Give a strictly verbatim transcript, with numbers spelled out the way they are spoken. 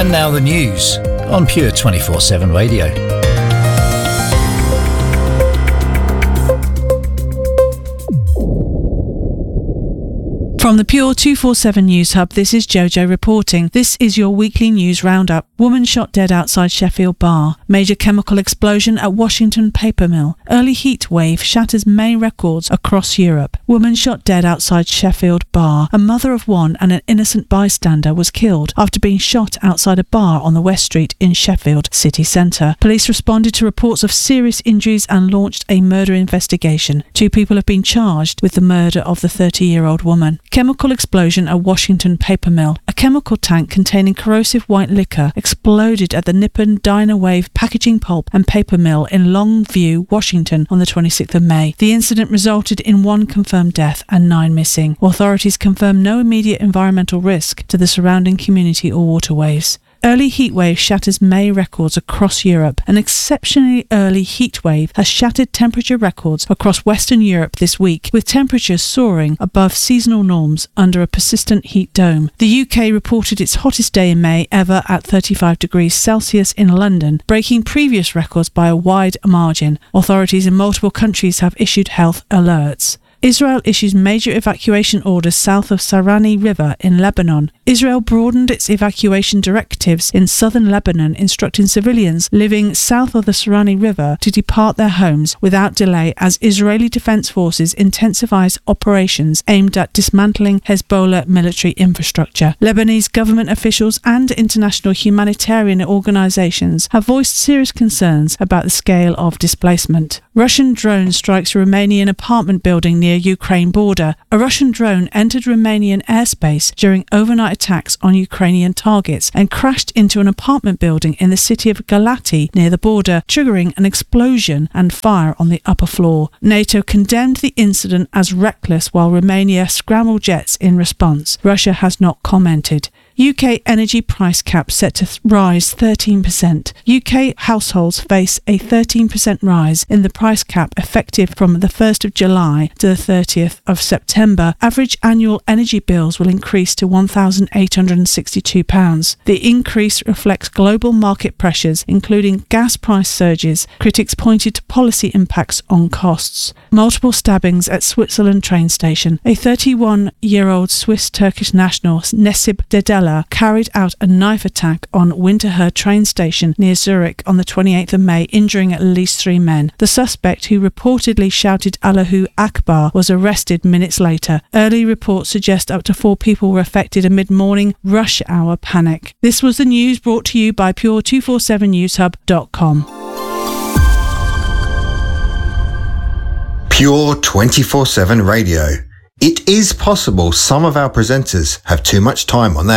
And now the news on Pure twenty-four seven Radio. From the Pure two forty-seven News Hub, this is Jojo reporting. This is your weekly news roundup. Woman shot dead outside Sheffield bar. Major chemical explosion at Washington paper mill. Early heat wave shatters May records across Europe. Woman shot dead outside Sheffield bar. A mother of one and an innocent bystander was killed after being shot outside a bar on the West Street in Sheffield city centre. Police responded to reports of serious injuries and launched a murder investigation. Two people have been charged with the murder of the thirty-year-old woman. Chemical explosion at Washington paper mill. A chemical tank containing corrosive white liquor exploded at the Nippon Dynawave packaging pulp and paper mill in Longview, Washington on the twenty-sixth of May. The incident resulted in one confirmed death and nine missing. Authorities confirm no immediate environmental risk to the surrounding community or waterways. Early heatwave shatters May records across Europe. An exceptionally early heatwave has shattered temperature records across Western Europe this week, with temperatures soaring above seasonal norms under a persistent heat dome. The U K reported its hottest day in May ever at thirty-five degrees Celsius in London, breaking previous records by a wide margin. Authorities in multiple countries have issued health alerts. Israel issues major evacuation orders south of Sarani River in Lebanon. Israel broadened its evacuation directives in southern Lebanon, instructing civilians living south of the Sarani River to depart their homes without delay as Israeli Defense Forces intensifies operations aimed at dismantling Hezbollah military infrastructure. Lebanese government officials and international humanitarian organizations have voiced serious concerns about the scale of displacement. Russian drone strikes Romanian apartment building near Ukraine border. A Russian drone entered Romanian airspace during overnight attacks on Ukrainian targets and crashed into an apartment building in the city of Galati near the border, triggering an explosion and fire on the upper floor. NATO condemned the incident as reckless while Romania scrambled jets in response. Russia has not commented. U K energy price cap set to th- rise thirteen percent. U K households face a thirteen percent rise in the price cap effective from the first of July to the thirtieth of September. Average annual energy bills will increase to one thousand eight hundred sixty-two pounds. The increase reflects global market pressures, including gas price surges. Critics pointed to policy impacts on costs. Multiple stabbings at Switzerland train station. A thirty-one-year-old Swiss-Turkish national, Necip Dedela, carried out a knife attack on Winterthur train station near Zurich on the twenty-eighth of May, injuring at least three men. The suspect, who reportedly shouted Allahu Akbar, was arrested minutes later. Early reports suggest up to four people were affected amid morning rush hour panic. This was the news brought to you by Pure two forty-seven news hub dot com. Pure twenty-four seven Radio. It is possible some of our presenters have too much time on their